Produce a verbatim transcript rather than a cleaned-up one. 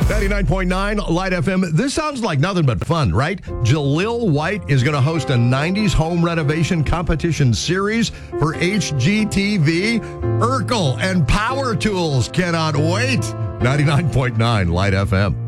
ninety-nine point nine Light F M. This sounds like nothing but fun, right? Jaleel White is going to host a nineties home renovation competition series for H G T V. Urkel and Power Tools cannot wait. ninety-nine point nine Light F M.